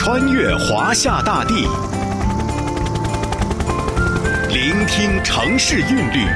穿越华夏大地，聆听城市韵律，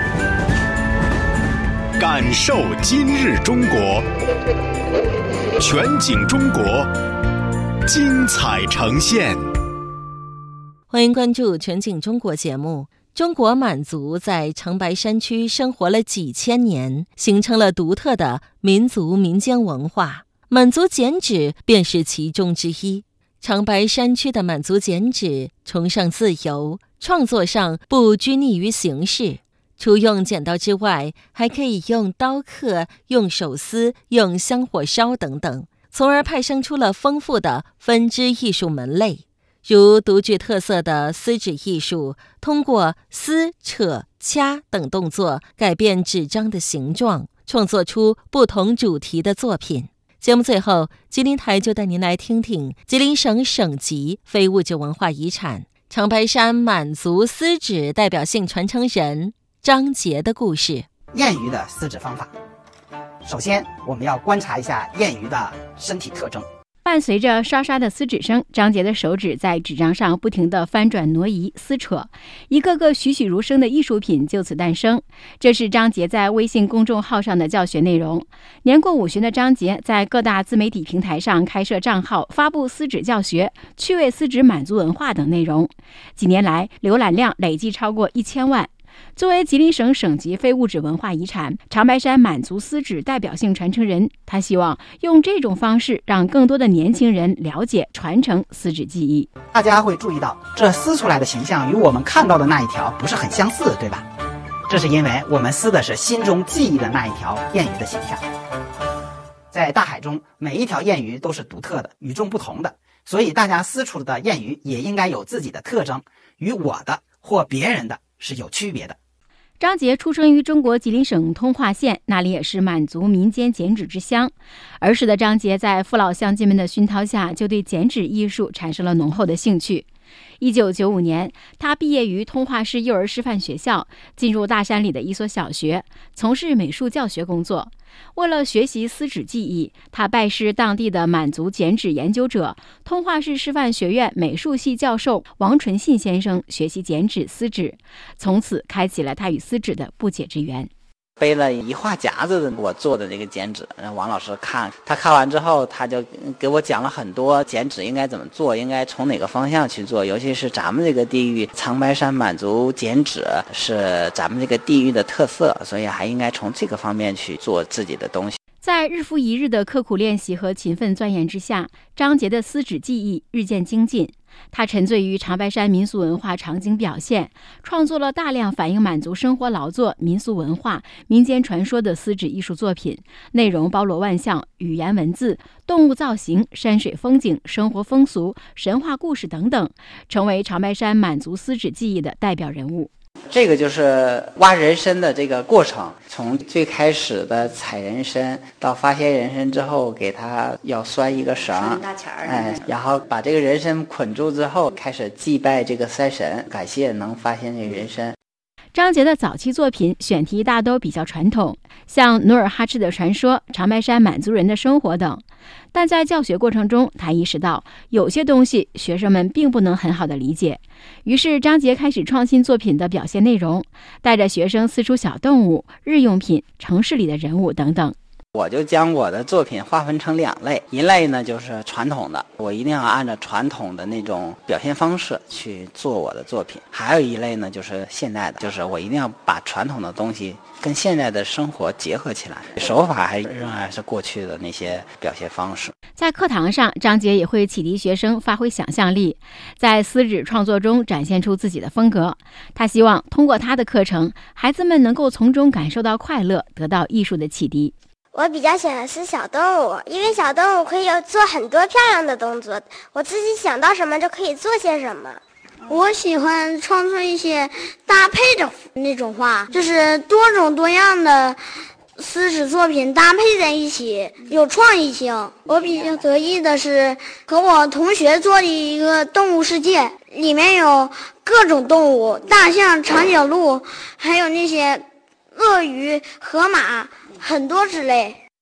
感受今日中国。全景中国，精彩呈现。 欢迎关注全景中国节目。中国满族在长白山区生活了几千年，形成了独特的民族民间文化，满族剪纸便是其中之一。长白山区的满族剪纸崇尚自由，创作上不拘泥于形式，除用剪刀之外，还可以用刀刻、用手撕、用香火烧等等，从而派生出了丰富的分支艺术门类。如独具特色的撕纸艺术，通过撕、扯、掐等动作改变纸张的形状，创作出不同主题的作品。节目最后，吉林台就带您来听听吉林省省级非物质文化遗产长白山满族撕纸代表性传承人张杰的故事。 燕鱼的撕纸方法，首先我们要观察一下燕鱼的身体特征。 伴随着刷刷的撕纸声，张杰的手指在纸张上不停地翻转挪移撕扯，一个个栩栩如生的艺术品就此诞生。这是张杰在微信公众号上的教学内容。年过50的张杰在各大自媒体平台上开设账号，发布撕纸教学、趣味撕纸满族文化等内容。几年来，浏览量累计超过1000万。作为吉林省省级非物质文化遗产长白山满族撕纸代表性传承人，他希望用这种方式让更多的年轻人了解传承撕纸技艺。 大家会注意到，这撕出来的形象与我们看到的那一条不是很相似，对吧？这是因为我们撕的是心中记忆的那一条燕鱼的形象。在大海中，每一条燕鱼都是独特的、与众不同的，所以大家撕出的燕鱼也应该有自己的特征，与我的或别人的是有区别的。 张杰出生于中国吉林省通化县，那里也是满族民间剪纸之乡。儿时的张杰在父老乡亲们的熏陶下，就对剪纸艺术产生了浓厚的兴趣。1995年，他毕业于通化市幼儿师范学校，进入大山里的一所小学，从事美术教学工作。为了学习撕纸技艺，他拜师当地的满族剪纸研究者、通化市师范学院美术系教授王纯信先生学习剪纸撕纸，从此开启了他与撕纸的不解之缘。 背了一画夹子的我做的这个剪纸，让王老师看，他看完之后，他就给我讲了很多剪纸应该怎么做，应该从哪个方向去做，尤其是咱们这个地域长白山满族剪纸是咱们这个地域的特色，所以还应该从这个方面去做自己的东西。 在日复一日的刻苦练习和勤奋钻研之下，张杰的撕纸技艺日渐精进。他沉醉于长白山民俗文化场景表现，创作了大量反映满族生活劳作、民俗文化、民间传说的撕纸艺术作品，内容包罗万象，语言文字、动物造型、山水风景、生活风俗、神话故事等等，成为长白山满族撕纸技艺的代表人物。 这个就是挖人参的这个过程，从最开始的采人参到发现人参之后，给它要拴一个绳，然后把这个人参捆住之后，开始祭拜这个山神，感谢能发现这个人参。 张杰的早期作品选题大都比较传统，像努尔哈赤的传说、长白山满族人的生活等。但在教学过程中，他意识到有些东西学生们并不能很好的理解，于是张杰开始创新作品的表现内容，带着学生撕出小动物、日用品、城市里的人物等等。 我就将我的作品划分成2类，一类呢就是传统的，我一定要按照传统的那种表现方式去做我的作品；还有一类呢就是现代的，就是我一定要把传统的东西跟现在的生活结合起来，手法还仍然是过去的那些表现方式。 在课堂上，张杰也会启迪学生发挥想象力，在撕纸创作中展现出自己的风格。他希望通过他的课程，孩子们能够从中感受到快乐，得到艺术的启迪。 我比较喜欢撕小动物，因为小动物可以做很多漂亮的动作，我自己想到什么就可以做些什么。 我喜欢创作一些搭配的那种画，就是多种多样的撕纸作品搭配在一起，有创意性。我比较得意的是和我同学做的一个动物世界，里面有各种动物，大象、长颈鹿，还有那些鳄鱼、河马，很多之类。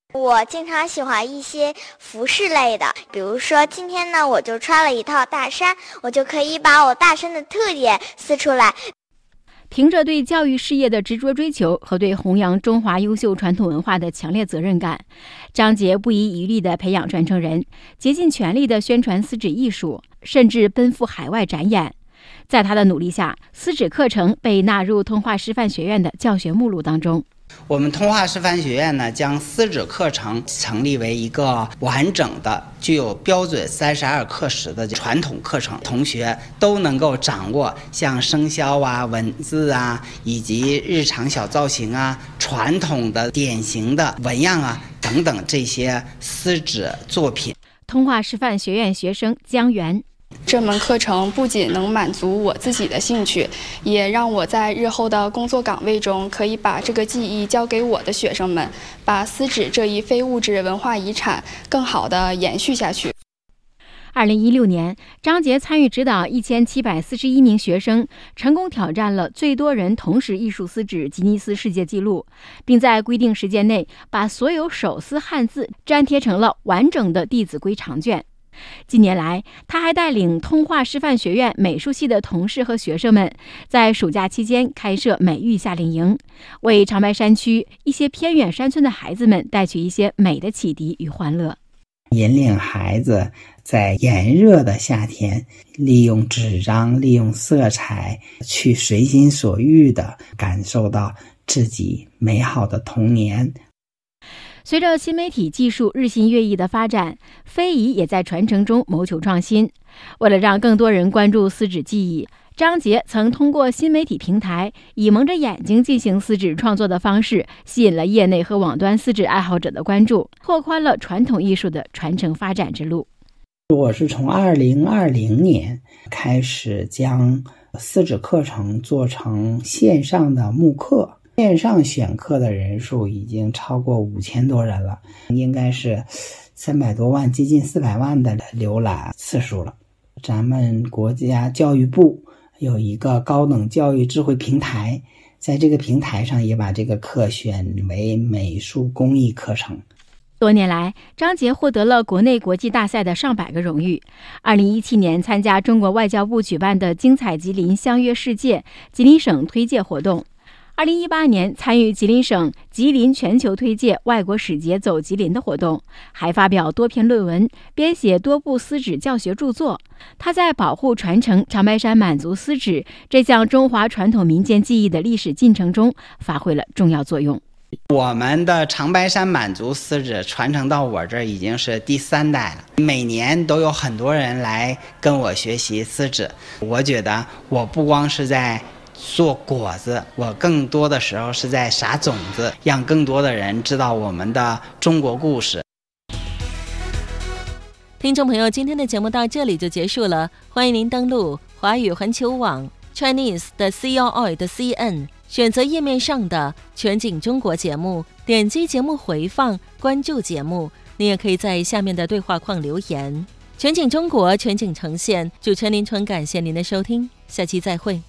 我经常喜欢一些服饰类的，比如说今天呢，我就穿了一套大衫，我就可以把我大衫的特点撕出来。 凭着对教育事业的执着追求和对弘扬中华优秀传统文化的强烈责任感，张杰不遗余力地培养传承人，竭尽全力地宣传丝纸艺术，甚至奔赴海外展演。在他的努力下，丝纸课程被纳入通化师范学院的教学目录当中。 我们通化师范学院呢，将丝纸课程成立为一个完整的、具有标准32课时的传统课程，同学都能够掌握像生肖啊、文字啊，以及日常小造型啊、传统的典型的纹样啊等等这些丝纸作品。 通化师范学院学生江源， 这门课程不仅能满足我自己的兴趣，也让我在日后的工作岗位中可以把这个技艺交给我的学生们，把丝纸这一非物质文化遗产更好地延续下去。 2016年，张杰参与指导1741名学生，成功挑战了最多人同时艺术丝纸吉尼斯世界纪录，并在规定时间内把所有手撕汉字粘贴成了完整的《弟子规》长卷。近年来，他还带领通化师范学院美术系的同事和学生们，在暑假期间开设美育夏令营，为长白山区一些偏远山村的孩子们带去一些美的启迪与欢乐。 引领孩子在炎热的夏天，利用纸张、利用色彩，去随心所欲地感受到自己美好的童年。 随着新媒体技术日新月异的发展，非遗也在传承中谋求创新。为了让更多人关注丝纸技艺，张杰曾通过新媒体平台，以蒙着眼睛进行丝纸创作的方式，吸引了业内和网端丝纸爱好者的关注，拓宽了传统艺术的传承发展之路。 我是从2020年开始将丝纸课程做成线上的慕课，线上选课的人数已经超过5000多人了，应该是300多万，接近400万的浏览次数了。咱们国家教育部有一个高等教育智慧平台，在这个平台上也把这个课选为美术工艺课程。 多年来，张杰获得了国内国际大赛的上百个荣誉。2017年参加中国外交部举办的精彩吉林相约世界吉林省推介活动。2018年参与吉林省吉林全球推介外国使节走吉林的活动，还发表多篇论文，编写多部丝纸教学著作。他在保护传承长白山满族丝纸这项中华传统民间技艺的历史进程中发挥了重要作用。 我们的长白山满族丝纸传承到我这儿已经是第3代了，每年都有很多人来跟我学习丝纸。我觉得我不光是在做果子，我更多的时候是在撒种子，让更多的人知道我们的中国故事。 听众朋友，今天的节目到这里就结束了，欢迎您登录华语环球网 Chinese 的 COI 的 CN， 选择页面上的全景中国节目，点击节目回放，关注节目。您也可以在下面的对话框留言。全景中国，全景呈现，主持人林纯感谢您的收听，下期再会。